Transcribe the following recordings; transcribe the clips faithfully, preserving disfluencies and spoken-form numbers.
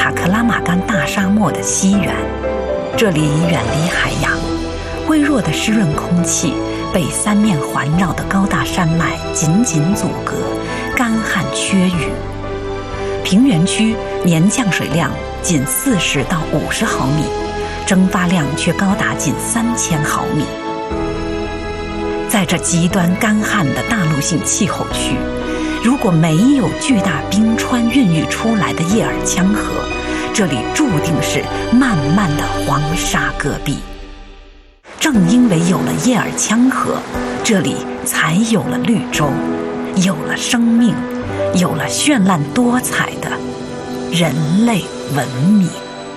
塔克拉玛干大沙漠的西缘。这里远离海洋，微弱的湿润空气被三面环绕的高大山脉紧紧阻隔，干旱缺雨。平原区年降水量仅四十到五十毫米，蒸发量却高达近三千毫米。在这极端干旱的大陆性气候区，如果没有巨大冰川孕育出来的叶尔羌河，这里注定是漫漫的黄沙戈壁。正因为有了叶尔羌河，这里才有了绿洲，有了生命，有了绚烂多彩的人类文明。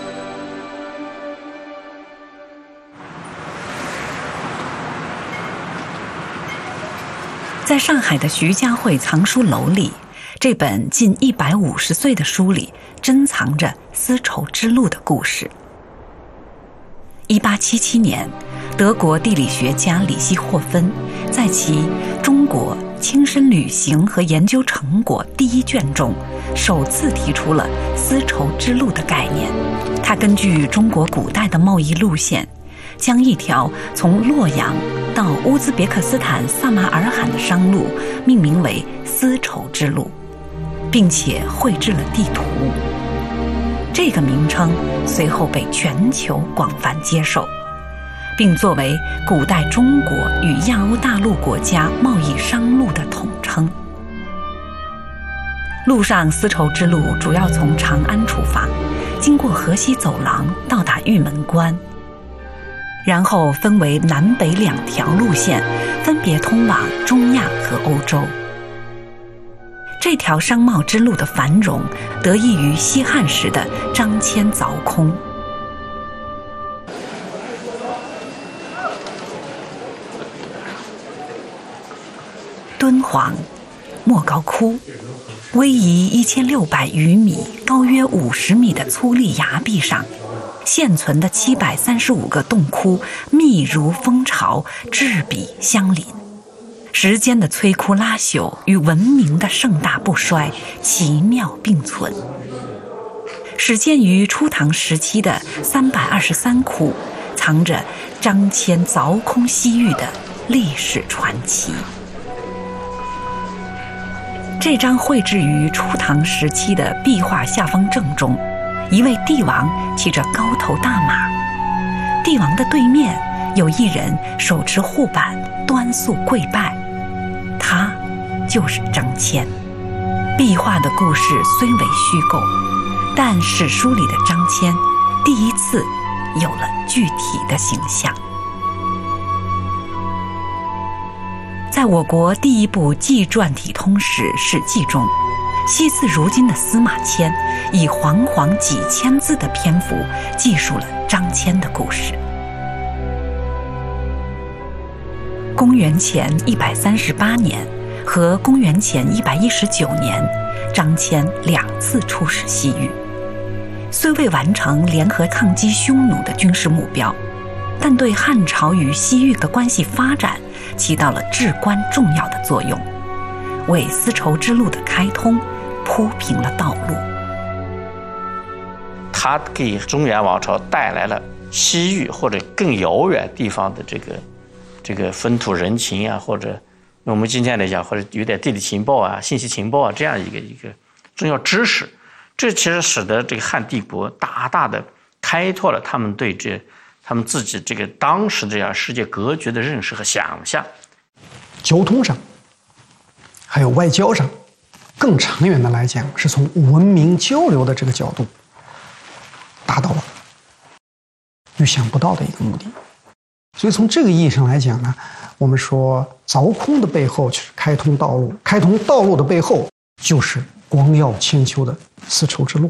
在上海的徐家汇藏书楼里，这本近一百五十岁的书里珍藏着丝绸之路的故事。一八七七年，德国地理学家里希霍芬在其《中国亲身旅行和研究成果》第一卷中，首次提出了丝绸之路的概念。他根据中国古代的贸易路线，将一条从洛阳到乌兹别克斯坦萨马尔罕的商路命名为丝绸之路，并且绘制了地图。这个名称随后被全球广泛接受，并作为古代中国与亚欧大陆国家贸易商路的统称。陆上丝绸之路主要从长安出发，经过河西走廊到达玉门关，然后分为南北两条路线，分别通往中亚和欧洲。这条商贸之路的繁荣得益于西汉时的张骞凿空。敦煌莫高窟，逶迤一千六百余米、高约五十米的粗砺崖壁上，现存的七百三十五个洞窟密如蜂巢，栉比相邻。时间的摧枯拉朽与文明的盛大不衰奇妙并存。始建于初唐时期的三百二十三窟，藏着张骞凿空西域的历史传奇。这张绘制于初唐时期的壁画下方正中，一位帝王骑着高头大马，帝王的对面有一人手持护板端肃跪拜，他就是张骞。壁画的故事虽为虚构，但史书里的张骞第一次有了具体的形象。在我国第一部纪传体通史《史记》中，惜字如金的司马迁以煌煌几千字的篇幅记述了张骞的故事。公元前一百三十八年和公元前一百一十九年，张骞两次出使西域，虽未完成联合抗击匈奴的军事目标，但对汉朝与西域的关系发展起到了至关重要的作用，为丝绸之路的开通铺平了道路。 他给中原王朝带来了西域或者更遥远地方的这个这个风土人情啊，或者我们今天来讲，或者有点地理情报啊、信息情报啊这样一个一个重要知识。这其实使得这个汉帝国大大的开拓了他们对这他们自己这个当时这样世界格局的认识和想象。 交通上，还有外交上，更长远的来讲，是从文明交流的这个角度，达到了预想不到的一个目的。所以从这个意义上来讲呢，我们说凿空的背后就是开通道路，开通道路的背后就是光耀千秋的丝绸之路。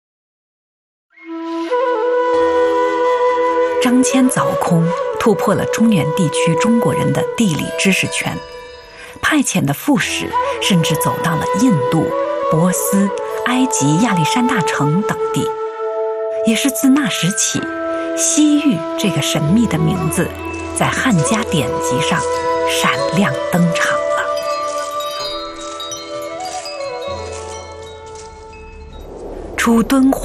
张骞凿空突破了中原地区中国人的地理知识圈，派遣的副使甚至走到了印度、波斯、埃及亚历山大城等地。也是自那时起，西域这个神秘的名字在汉家典籍上闪亮登场了。出敦煌